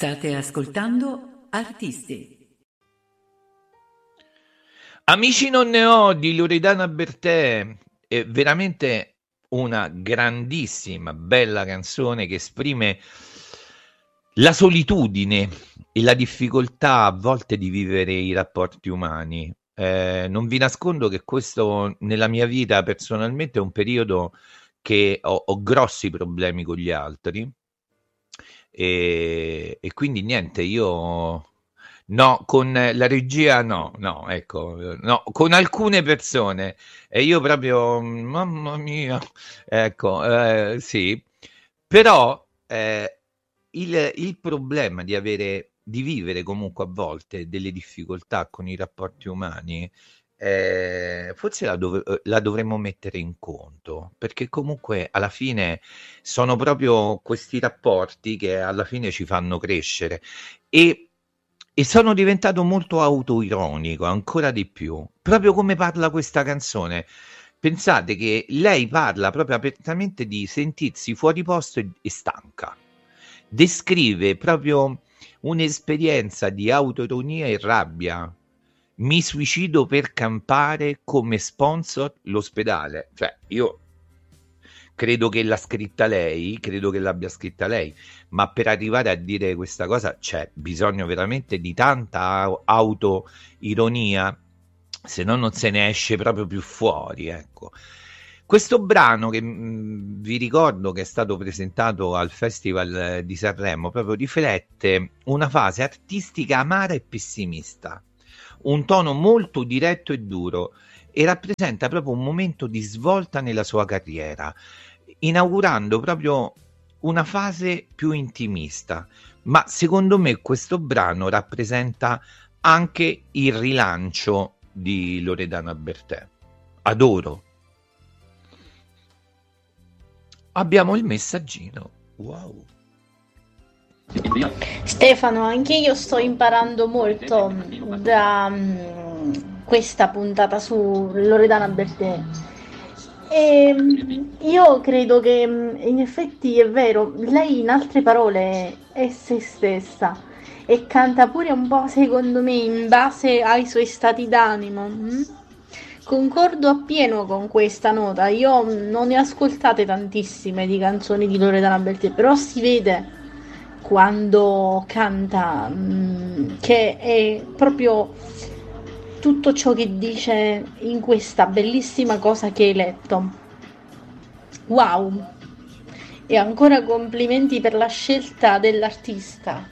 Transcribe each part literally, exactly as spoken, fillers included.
State ascoltando Artisti. Amici non ne ho di Loredana Bertè, è veramente una grandissima, bella canzone che esprime la solitudine e la difficoltà a volte di vivere i rapporti umani. Eh, non vi nascondo che questo nella mia vita personalmente è un periodo che ho, ho grossi problemi con gli altri e, e quindi niente, io no, con la regia no, no, ecco, no, con alcune persone e io proprio, mamma mia, ecco, eh, sì, però eh, il, il problema di avere, di vivere comunque a volte delle difficoltà con i rapporti umani, eh, forse la, dov- la dovremmo mettere in conto, perché comunque alla fine sono proprio questi rapporti che alla fine ci fanno crescere e, e sono diventato molto autoironico, ancora di più, proprio come parla questa canzone. Pensate che lei parla proprio apertamente di sentirsi fuori posto e, e stanca. Descrive proprio un'esperienza di autoironia e rabbia. Mi suicido per campare come sponsor l'ospedale. Cioè, io credo che l'ha scritta lei, credo che l'abbia scritta lei, ma per arrivare a dire questa cosa c'è bisogno veramente di tanta au- autoironia, se no non se ne esce proprio più fuori, ecco. Questo brano che mh, vi ricordo che è stato presentato al Festival eh, di Sanremo proprio riflette una fase artistica amara e pessimista, un tono molto diretto e duro e rappresenta proprio un momento di svolta nella sua carriera, inaugurando proprio una fase più intimista. Ma secondo me questo brano rappresenta anche il rilancio di Loredana Bertè. Adoro. Abbiamo il messaggino. Wow. Stefano, anche io sto imparando molto da mm, questa puntata su Loredana Bertè. E mm, io credo che mm, in effetti è vero, lei in altre parole è se stessa e canta pure un po', secondo me, in base ai suoi stati d'animo. mm? Concordo appieno con questa nota. Io mm, non ne ho ascoltate tantissime di canzoni di Loredana Bertè, però si vede quando canta, mm, che è proprio tutto ciò che dice in questa bellissima cosa che hai letto. Wow! E ancora complimenti per la scelta dell'artista.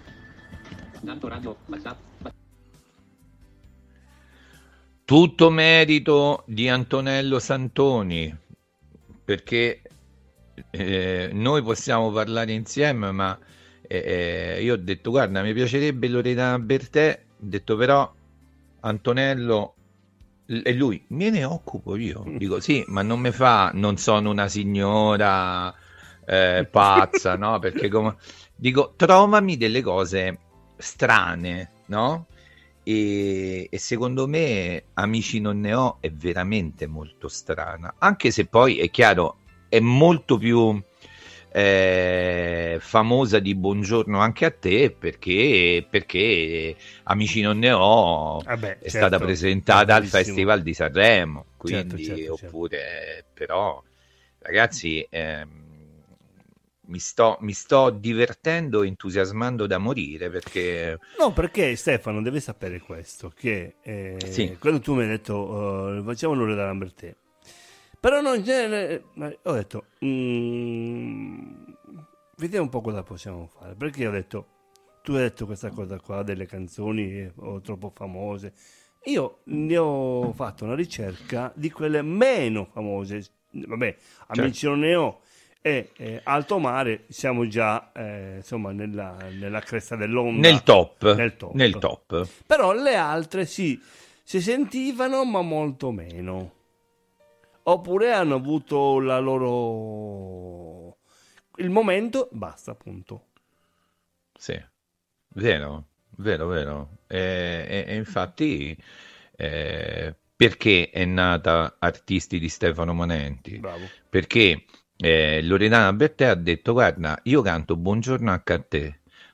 Tutto merito di Antonello Santoni, perché eh, noi possiamo parlare insieme, ma eh, io ho detto, guarda, mi piacerebbe Loredana Bertè, ho detto però Antonello, e lui, me ne occupo io. Dico, sì, ma non mi fa, non sono una signora eh, pazza, no? Perché come... Dico, trovami delle cose strane, no? E, e secondo me Amici non ne ho è veramente molto strana, anche se poi è chiaro, è molto più eh, famosa di Buongiorno anche a te, perché, perché Amici non ne ho Vabbè, è certo, stata presentata al bellissimo. Festival di Sanremo, Certo, quindi certo, certo. oppure però ragazzi ehm, mi sto, mi sto divertendo, entusiasmando da morire perché No, perché Stefano deve sapere questo, che eh, Sì. quando tu mi hai detto eh, facciamo Loredana Bertè, però non c'è, ho detto mm, vediamo un po' cosa possiamo fare, perché ho detto, tu hai detto questa cosa qua delle canzoni eh, o troppo famose, io ne ho fatto una ricerca di quelle meno famose, vabbè, Amici non ne ho e eh, Alto Mare siamo già eh, insomma nella, nella cresta dell'onda, nel top, nel top. nel top. Però le altre sì, si sentivano ma molto meno, oppure hanno avuto la loro il momento, basta, appunto. Sì, vero, vero, vero. E, e- e infatti eh, perché è nata Artisti di Stefano Monenti? Bravo. Perché eh, Loredana Bertè ha detto, guarda, io canto Buongiorno anche a te,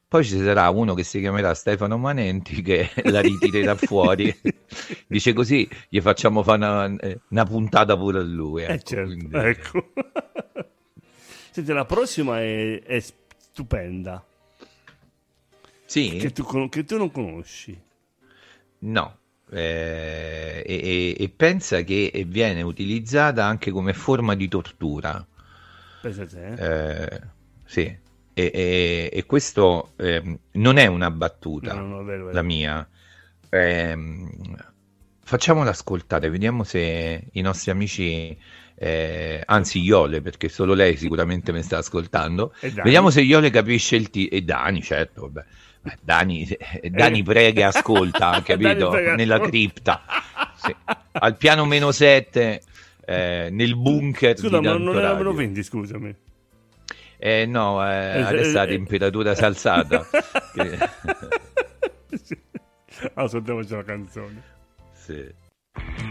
Poi ci sarà uno che si chiamerà Stefano Manenti che la ritirerà fuori. Dice così gli facciamo fare una, una puntata pure a lui. Ecco, eh certo, quindi... ecco. Senti, la prossima è, è stupenda. Sì? Che tu, che tu non conosci. No. Eh, e, e pensa che viene utilizzata anche come forma di tortura. Pensa a te. Eh, sì. E, e, e questo eh, non è una battuta, no, no, vero, vero. la mia. Eh, facciamola ascoltare, vediamo se i nostri amici, eh, anzi Iole, perché solo lei sicuramente mi sta ascoltando, vediamo se Iole capisce il titolo. E Dani, certo, vabbè. Dani, Dani prega e ascolta, capito? Nella cripta, sì. Al piano meno sette, eh, nel bunker. Scusa, di ma non era Radio. meno venti, scusami. Eh no, eh, adesso la temperatura si è alzata. Ascoltiamoci la canzone. Sì.